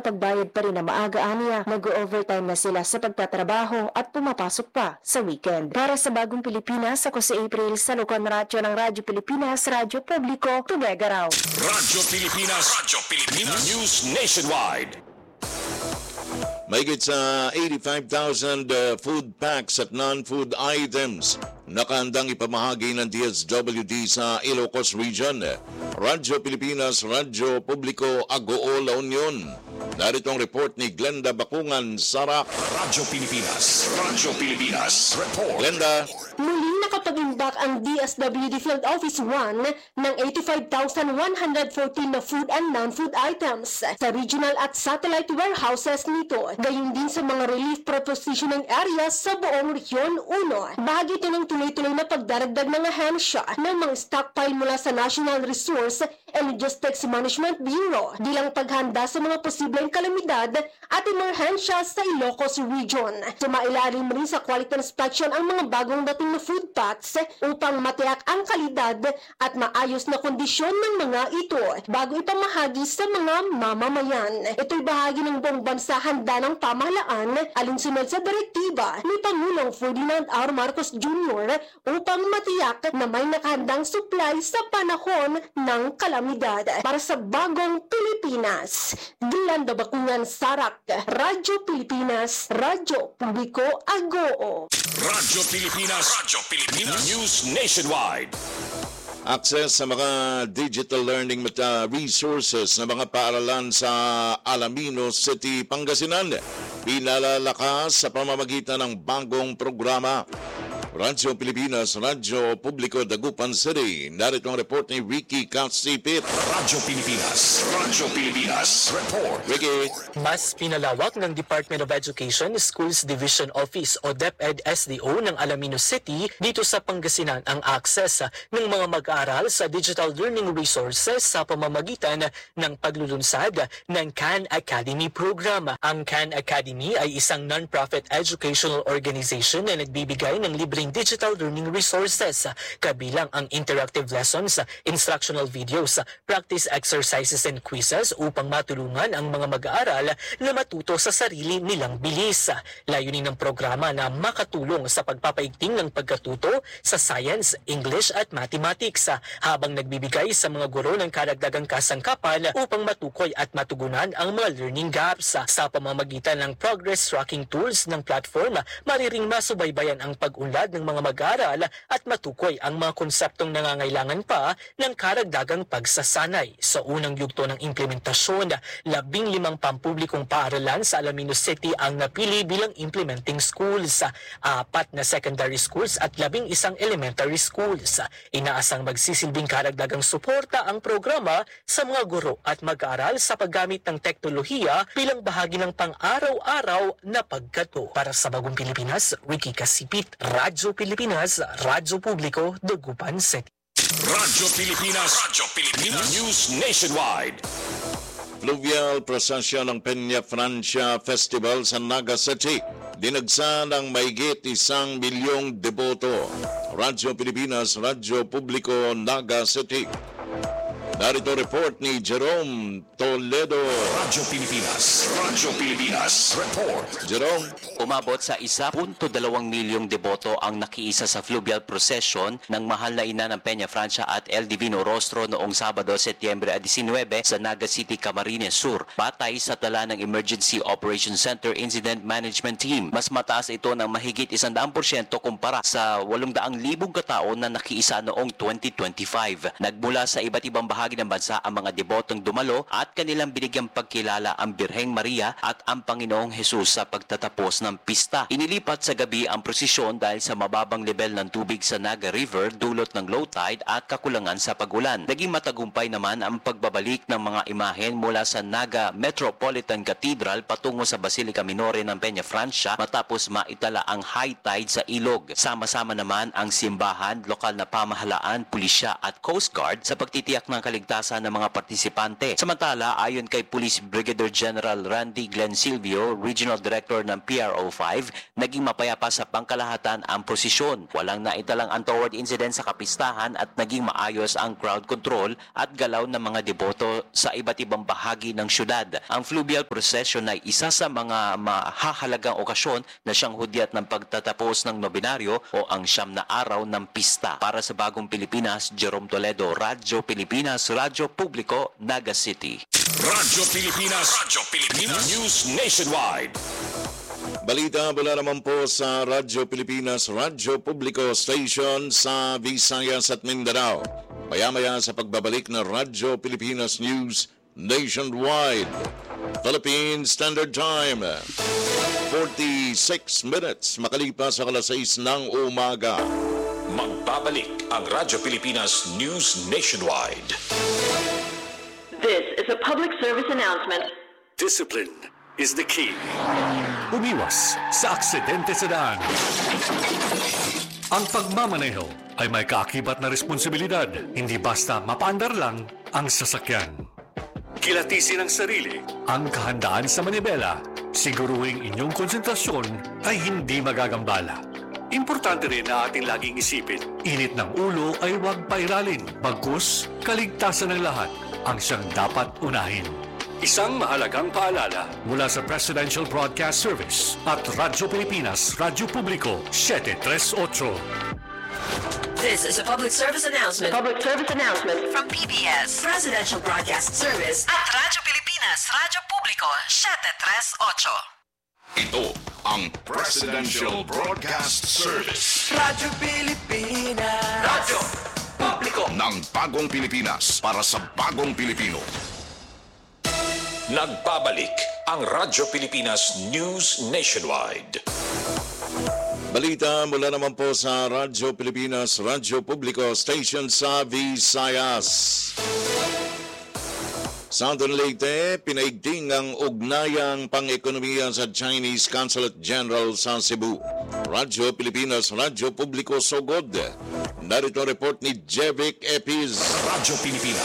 nakakapagbayad pa rin na maaga aniya. Nag-overtime na sila sa pagtatrabaho at pumapasok pa sa weekend. Para sa Bagong Pilipinas, ako si April sa Lucon Ratio ng Radyo Pilipinas, Radyo Publiko, Tuguegarao. Radyo Pilipinas News Nationwide. Mahigit sa 85,000 food packs at non-food items nakahandang ipamahagi ng DSWD sa Ilocos Region. Radyo Pilipinas, Radyo Publiko, Agoo, La Union. Narito ang report ni Glenda Bakungan, Sarak. Radyo Pilipinas Report. Glenda. Muling nakapag-imbak ang DSWD Field Office 1 ng 85,114 na food and non-food items sa regional at satellite warehouses nito. Gayon din sa mga relief prepositioning areas sa buong Region 1. Bahagi ito ng tuloy-tuloy na pagdaragdag ng ahensya ng mga stockpile mula sa National Resource and Logistics Management Bureau bilang paghanda sa mga posibleng kalamidad at emerhensya sa Ilocos Region. Sumailalim rin sa quality inspection ang mga bagong dating na food packs upang matiyak ang kalidad at maayos na kondisyon ng mga ito bago ipamahagi sa mga mamamayan. Ito'y bahagi ng buong bansa handa ng pamahalaan alinsunod sa direktiba ni Pangulong Ferdinand R. Marcos Jr. upang matiyak na may nakahandang supply sa panahon ng kalamidad. Para sa Bagong Pilipinas, Glenda Bakungan, Sarak, Radyo Pilipinas, Radyo Publiko, Agoo. Radyo Pilipinas News Nationwide. Access sa mga digital learning resources ng mga paaralan sa Alaminos City, Pangasinan. Pinalalakas sa pamamagitan ng bagong programa. Radyo Pilipinas, Radyo Publiko, Dagupan City. Narito ang report ni Ricky Katsipit. Radyo Pilipinas Report. Ricky. Mas pinalawak ng Department of Education Schools Division Office o DepEd-SDO ng Alaminos City dito sa Pangasinan ang access ng mga mag-aaral sa digital learning resources sa pamamagitan ng paglulunsad ng Khan Academy program. Ang Khan Academy ay isang non-profit educational organization na nagbibigay ng libreng digital learning resources, kabilang ang interactive lessons, instructional videos, practice exercises and quizzes upang matulungan ang mga mag-aaral na matuto sa sarili nilang bilis. Layunin ng programa na makatulong sa pagpapaigting ng pagkatuto sa science, English at mathematics, habang nagbibigay sa mga guro ng karagdagang kasangkapan upang matukoy at matugunan ang mga learning gaps. Sa pamamagitan ng progress tracking tools ng platform, mariring masubaybayan ang pag-unlad ng mga mag-aaral at matukoy ang mga konseptong nangangailangan pa ng karagdagang pagsasanay. Sa unang yugto ng implementasyon, 15 pampublikong paaralan sa Alaminos City ang napili bilang implementing schools, 4 na secondary schools at 11 elementary schools. Inaasang magsisilbing karagdagang suporta ang programa sa mga guro at mag-aaral sa paggamit ng teknolohiya bilang bahagi ng pang-araw-araw na pagkato. Para sa Bagong Pilipinas, Ricky Kasipit, Radyo Pilipinas, Radyo Publiko, Dagupan City. Radyo Pilipinas News Nationwide. Fluvial prosesyon ng Peña Francia Festival sa Naga City. Dinagsa ng mahigit 1 milyong deboto. Radyo Pilipinas, Radyo Publiko, Naga City. Narito report ni Jerome Toledo. Radyo Pilipinas Report. Jerome. Umabot sa 1.2 milyong deboto ang nakiisa sa fluvial procession ng mahal na ina ng Peña Francia at El Divino Rostro noong Sabado, Setyembre 19 sa Naga City, Camarines Sur. Batay sa tala ng Emergency Operations Center Incident Management Team, mas mataas ito ng mahigit 100% kumpara sa 800,000 katao na nakiisa noong 2025. Nagmula sa iba't ibang bahagi ng bansa ang mga debotong dumalo at kanilang binigyang pagkilala ang Birheng Maria at ang Panginoong Hesus sa pagtatapos ng pista. Inilipat sa gabi ang prosesyon dahil sa mababang level ng tubig sa Naga River dulot ng low tide at kakulangan sa pagulan. Naging matagumpay naman ang pagbabalik ng mga imahen mula sa Naga Metropolitan Cathedral patungo sa Basilica Minore ng Peña Francia matapos maitala ang high tide sa ilog. Sama-sama naman ang simbahan, lokal na pamahalaan, pulisya at Coast Guard sa pagtitiyak ng kaligtasan kaligtasan ng mga partisipante. Samantala, ayon kay Police Brigadier General Randy Glenn Silvio, Regional Director ng PRO5, naging mapayapa sa pangkalahatan ang prosesyon. Walang naitalang untoward incident sa kapistahan at naging maayos ang crowd control at galaw ng mga deboto sa iba't ibang bahagi ng syudad. Ang fluvial procession ay isa sa mga mahahalagang okasyon na siyang hudyat ng pagtatapos ng nobinaryo o ang siyam na araw ng pista. Para sa Bagong Pilipinas, Jerome Toledo, Radyo Pilipinas, Radyo Publiko, Naga City. Radyo Pilipinas, News Nationwide. Balita mula naman po sa Radyo Pilipinas, Radyo Publiko Station sa Visayas at Mindanao. Maya-maya sa pagbabalik ng Radyo Pilipinas News Nationwide. Philippine Standard Time, 46 minutes makalipas sa alas 6 ng umaga. Magbabalik ang Radyo Pilipinas News Nationwide. This is a public service announcement. Discipline is the key. Umiwas sa aksidente sa daan. Ang pagmamaneho ay may kaakibat na responsibilidad. Hindi basta mapaandar lang ang sasakyan. Kilatisin ang sarili, ang kahandaan sa manibela. Siguruhing inyong konsentrasyon ay hindi magagambala. Importante rin na ating laging isipin, init ng ulo ay huwag pairalin. Bagkus, kaligtasan ng lahat ang siyang dapat unahin. Isang mahalagang paalala mula sa Presidential Broadcast Service at Radyo Pilipinas, Radyo Publiko, 738. This is a public service announcement. Public service announcement. From PBS, Presidential Broadcast Service at Radyo Pilipinas, Radyo Publiko, 738. Ito ang Presidential Broadcast Service. Radyo Pilipinas. Radyo Publiko ng Bagong Pilipinas para sa Bagong Pilipino. Nagbabalik ang Radyo Pilipinas News Nationwide. Balita mula naman po sa Radyo Pilipinas, Radyo Publiko Station sa Visayas. Southern Leyte, pinaigting ang ugnayang pang-ekonomiya sa Chinese Consulate General sa Cebu. Radyo Pilipinas, Radyo Publiko Sogod. Narito report ni Jevic Epiz. Radyo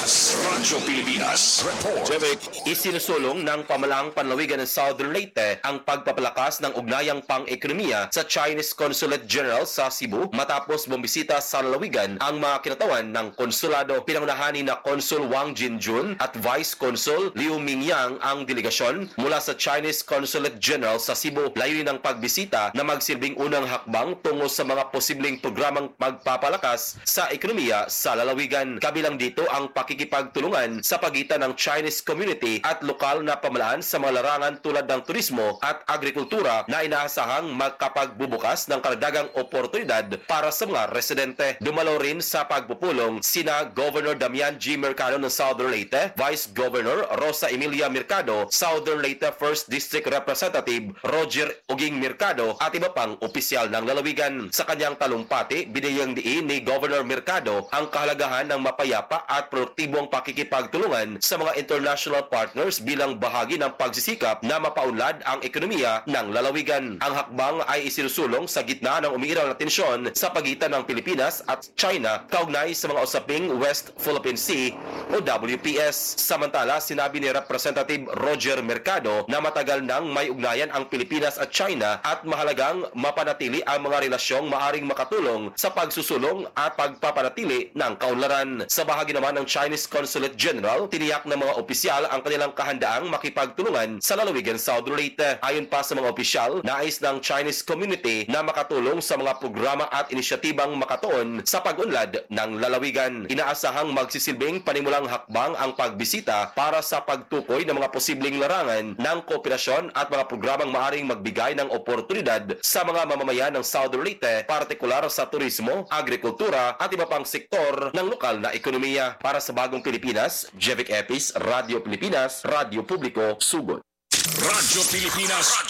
Pilipinas, report. Jevic. Isinusulong ng pamalaang panlawigan ng Southern Leyte ang pagpapalakas ng ugnayang pang-ekonomiya sa Chinese Consulate General sa Cebu matapos bumisita sa lalawigan ang mga kinatawan ng konsulado. Pinangunahani na Consul Wang Jinjun at Vice Consul Liu Mingyang ang delegasyon mula sa Chinese Consulate General sa Cebu. Layunin ng pagbisita na magsilbing unang hakbang tungo sa mga posibleng programang pagpapalakas sa ekonomiya sa lalawigan. Kabilang dito ang pakikipagtulungan sa pagitan ng Chinese community at lokal na pamalaan sa mga larangan tulad ng turismo at agrikultura na inaasahang magkapagbubukas ng karagdagang oportunidad para sa mga residente. Dumalo rin sa pagpupulong sina Governor Damian G. Mercado ng Southern Leyte, Vice Governor Rosa Emilia Mercado, Southern Leyte 1st District Representative Roger Uging Mercado at iba pang opisyal ng lalawigan. Sa kanyang talumpati, biniyang diin ni Governor Mercado ang kahalagahan ng mapayapa at produktibong pakikipagtulungan sa mga international partners bilang bahagi ng pagsisikap na mapaunlad ang ekonomiya ng lalawigan. Ang hakbang ay isinusulong sa gitna ng umiiral na tensyon sa pagitan ng Pilipinas at China kaugnay sa mga usaping West Philippine Sea o WPS. Samantala, sinabi ni Representative Roger Mercado na matagal nang may ugnayan ang Pilipinas at China at mahalagang mapanatili ang mga relasyong maaring makatulong sa pagsusulong at pagpapanatili ng kaunlaran. Sa bahagi naman ng Chinese Consulate General, tiniyak ng mga opisyal ang kanilang kahandaang makipagtulungan sa lalawigan Southern Leyte. Ayon pa sa mga opisyal, nais ng Chinese community na makatulong sa mga programa at inisyatibang makatuon sa pag-unlad ng lalawigan. Inaasahang magsisilbing panimulang hakbang ang pagbisita para sa pagtukoy ng mga posibleng larangan ng kooperasyon at mga programang maaring magbigay ng oportunidad sa mga mamamayan ng Southern Leyte, partikular sa turismo, agrikultura at iba pang sektor ng lokal na ekonomiya. Para sa Bagong Pilipinas, Jevic Epis, Radyo Pilipinas, Radyo Publiko, Sugod. Radyo Pilipinas,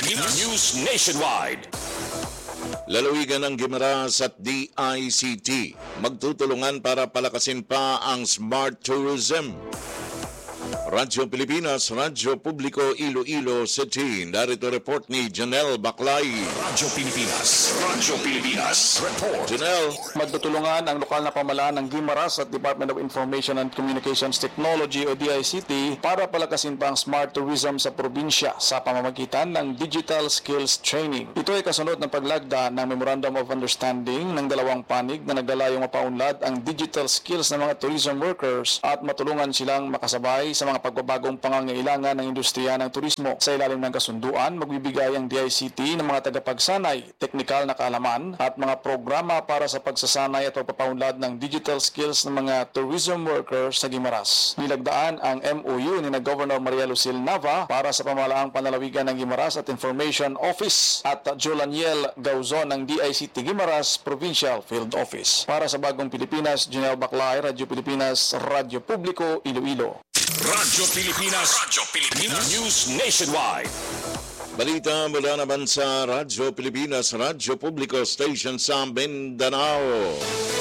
News Nationwide. Lalawigan ng Guimaras at DICT magtutulungan para palakasin pa ang smart tourism. Radyo Pilipinas, Radyo Publiko, Iloilo City. Narito report ni Janelle Baclay. Radyo Pilipinas. Radyo Pilipinas. Report. Janelle. Magtutulungan ang lokal na pamahalaan ng Guimaras at Department of Information and Communications Technology o DICT para palakasin pa ang smart tourism sa probinsya sa pamamagitan ng Digital Skills Training. Ito ay kasunod ng paglagda ng Memorandum of Understanding ng dalawang panig na naglalayong mapaunlad ang digital skills ng mga tourism workers at matulungan silang makasabay sa mga pagbabagong pangangailangan ng industriya ng turismo. Sa ilalim ng kasunduan, magbibigay ang DICT ng mga tagapagsanay, teknikal na kaalaman at mga programa para sa pagsasanay at pagpapaunlad ng digital skills ng mga tourism workers sa Guimaras. Nilagdaan ang MOU ni na Governor Maria Lucille Nava para sa pamahalaang panlalawigan ng Guimaras at Information Office at Jolaniel Gauzon ng DICT Guimaras Provincial Field Office. Para sa Bagong Pilipinas, Janelle Baclay, Radyo Pilipinas, Radyo Publiko, Iloilo. Radyo Pilipinas. Radyo Pilipinas. News Nationwide. Balita mula naman sa Radyo Pilipinas, Radyo Publiko Station sa Mindanao.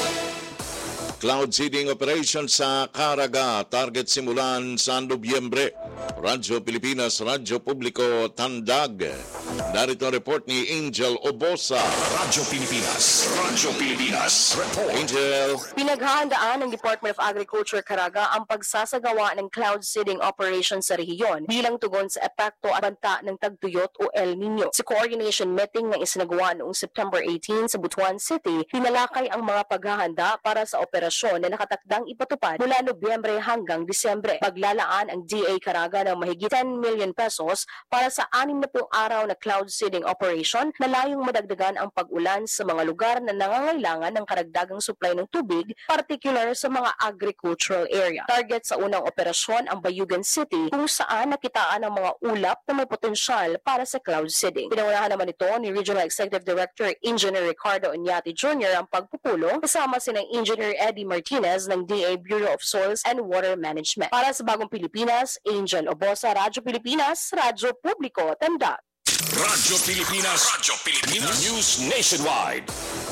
Cloud seeding operation sa Caraga, target simulan sa Nobyembre. Radyo Pilipinas, Radyo Publiko, Tandag. Narito ang report ni Angel Obosa. Radyo Pilipinas. Radyo Pilipinas. Report. Angel. Pinaghahandaan ng Department of Agriculture Caraga ang pagsasagawa ng cloud seeding operation sa rehiyon bilang tugon sa epekto at banta ng tagtuyot o El Nino. Sa coordination meeting na isinagawa noong September 18 sa Butuan City, pinalakay ang mga paghahanda para sa operasyon na nakatakdang ipatupad mula Nobyembre hanggang Disyembre. Paglalaan ang DA Caraga ng mahigit 10 million pesos para sa 60 araw na cloud seeding operation na layong madagdagan ang pag-ulan sa mga lugar na nangangailangan ng karagdagang supply ng tubig, particular sa mga agricultural area. Target sa unang operasyon ang Bayugan City kung saan nakitaan ang mga ulap na may potensyal para sa cloud seeding. Pinangunahan naman ito ni Regional Executive Director Engineer Ricardo Oñate Jr. ang pagpupulong kasama si Engineer Eddie Martinez ng DA Bureau of Soils and Water Management. Para sa Bagong Pilipinas, Angel Obosa, Radyo Pilipinas, Radyo Publiko, Tanda. Radyo Pilipinas. Radyo Pilipinas. News Nationwide.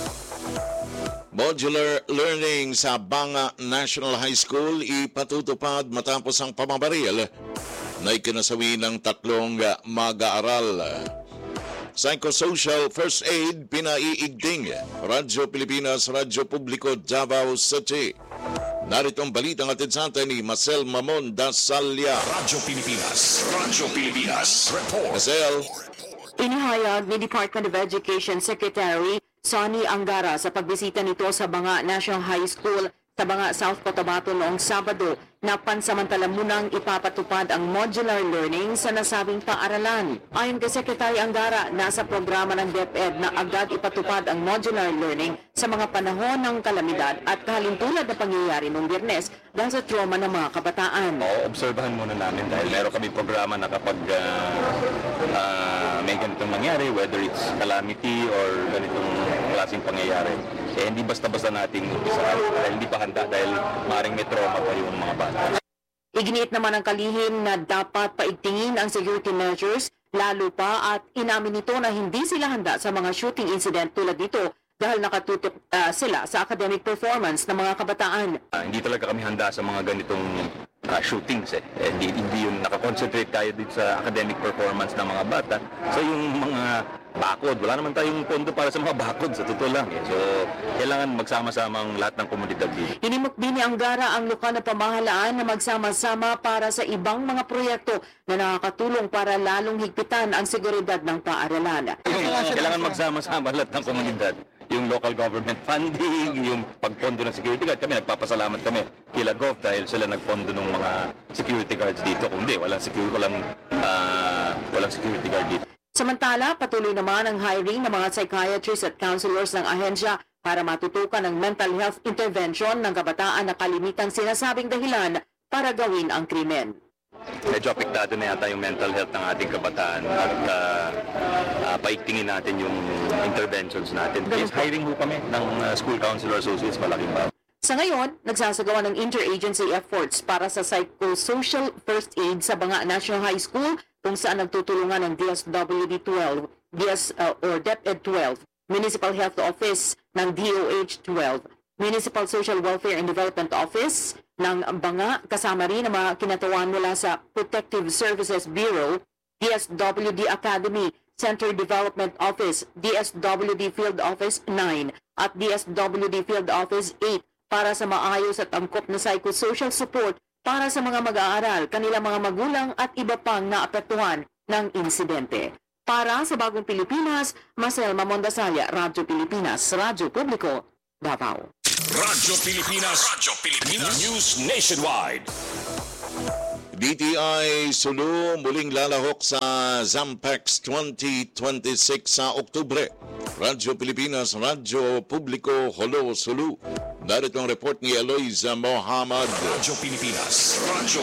Modular learning sa Banga National High School ipatutupad matapos ang pamabaril na ikinasawi ng 3 mag-aaral. Psychosocial First Aid pinaiigting. Radyo Pilipinas, Radyo Publiko, Davao City. Narito ang balitang atid sa atin ni Marcel Mamon Dasalya. Radyo Pilipinas. Radyo Pilipinas. Report. Marcel. Inihayag ni Department of Education Secretary Sonny Angara sa pagbisita nito sa Banga National High School sa Banga, South Cotabato noong Sabado na pansamantala munang ipapatupad ang modular learning sa nasabing paaralan. Ayon kay Secretary Angara, nasa programa ng DepEd na agad ipatupad ang modular learning sa mga panahon ng kalamidad at kahalintulad na pangyayari noong Biyernes dahil sa trauma ng mga kabataan. Obserbahan muna namin dahil meron kami programa na kapag may ganitong mangyari, whether it's calamity or ganitong klaseng pangyayari, hindi basta-basta nating umpisahan dahil hindi pa handa dahil maaaring may trauma pa yung mga bata. Iginiit naman ang kalihim na dapat paigtingin ang security measures, lalo pa at inamin nito na hindi sila handa sa mga shooting incident tulad nito dahil nakatutok sila sa academic performance ng mga kabataan. Hindi talaga kami handa sa mga ganitong shootings. Hindi yun nakakonsentrate tayo dito sa academic performance ng mga bata. So yung mga bakod, wala naman tayong pondo para sa mga bakod, sa totoo lang. So kailangan magsama-sama ang lahat ng komunidad dito. Hinimok din ni Angara ang lokal na pamahalaan na magsama-sama para sa ibang mga proyekto na nakakatulong para lalong higpitan ang seguridad ng paaralan. Kailangan magsama-sama lahat ng komunidad. Yung local government funding, yung pagpondo ng security guard. Kami nagpapasalamat kami kila Gov dahil sila nagpondo ng mga security guards dito. Kung hindi, walang security guard dito. Samantala, patuloy naman ang hiring ng mga psychiatrists at counselors ng ahensya para matutukan ang mental health intervention ng kabataan na kalimitang sinasabing dahilan para gawin ang krimen. Medyo apektado na yata yung mental health ng ating kabataan at paigtingin natin yung interventions natin. Yes, hiring ho kami ng school counselor associates, malaking bagay. Sa ngayon, nagsasagawa ng interagency efforts para sa psychosocial first aid sa Banga National High School kung saan nagtutulungan ng DSWD-12, DepEd 12, Municipal Health Office ng DOH 12, Municipal Social Welfare and Development Office ng Banga, kasama rin ang mga kinatawan mula sa Protective Services Bureau, DSWD Academy, Center Development Office, DSWD Field Office 9 at DSWD Field Office 8 para sa maayos at angkop na psychosocial support para sa mga mag-aaral, kanilang mga magulang at iba pang naapektuhan ng insidente. Para sa Bagong Pilipinas, Marcel Mamondasaya, Radyo Pilipinas, Radyo Publiko, Davao. Radyo Pilipinas. News Nationwide. DTI Sulu muling lalahok sa Zampex 2026 sa Oktubre. Radyo Pilipinas, Radyo Publiko, Holo, Sulu. Narito ang report ni Eloisa Mohamad. Radyo Pilipinas.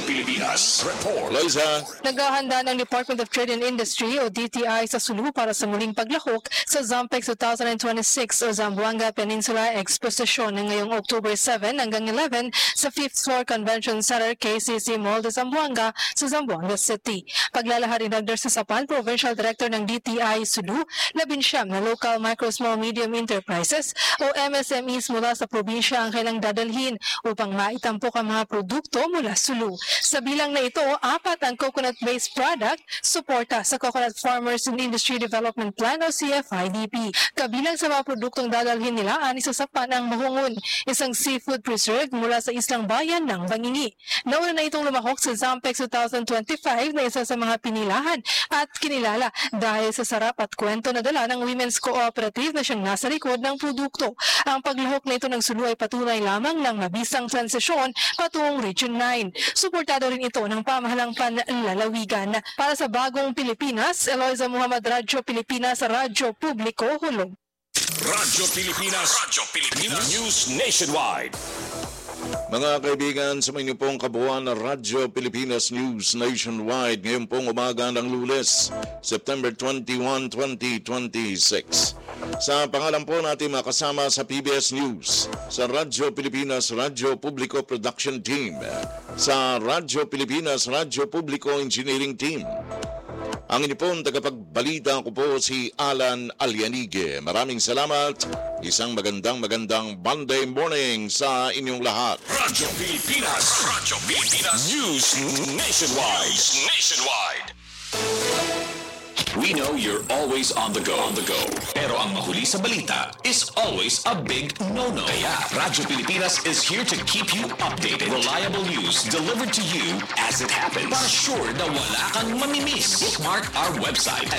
Report. Eloisa. Naghahanda ng Department of Trade and Industry o DTI sa Sulu para sa muling paglahok sa Zampex 2026 o Zamboanga Peninsula Exposition na ngayong October 7 hanggang 11 sa 5th Floor Convention Center KCC Mall de Zamboanga sa Zamboanga City. Paglalahari ng Sasapan, Provincial Director ng DTI Sulu, 19 na local micro, small, medium enterprises o MSMEs mula sa probinsya ang kailang dadalhin upang maitampok ang mga produkto mula Sulu. Sa bilang na ito, 4 ang coconut-based product, suporta sa Coconut Farmers and Industry Development Plan o CFIDP. Kabilang sa mga produktong dadalhin nila, Sasapan ang mahungon, isang seafood preserve mula sa islang bayan ng Bangingi. Nauna na itong lumahok sa Zampex 2025 na isa sa mga pinilahan at kinilala dahil sa sarap at kwento na dala ng Women's Cooperative na siyang nasa likod ng produkto. Ang paglahok na ito ng Sulu ay patunay lamang ng mabisang transisyon patungong Region 9. Suportado rin ito ng pamahalang panlalawigan. Para sa Bagong Pilipinas, Eloisa Muhammad, Radyo Pilipinas, Radyo Publiko, Hulog. Radyo Pilipinas. News Nationwide. Mga kaibigan, sa inyo pong kabuuan na Radyo Pilipinas News Nationwide ngayon pong umaga ng Lunes, September 21, 2026. Sa pangalan po natin makasama sa PBS News, sa Radyo Pilipinas Radyo Publiko Production Team, sa Radyo Pilipinas Radyo Publiko Engineering Team. Ang inipong tagapagbalita ko po si Alan Alianige. Maraming salamat. Isang magandang Monday morning sa inyong lahat. Radyo Pilipinas News Nationwide. We know you're always on the go. Pero ang mahuli sa balita is always a big no-no. Kaya Radyo Pilipinas is here to keep you updated. Reliable news delivered to you as it happens. Para sure na wala kang mamimiss. Bookmark our website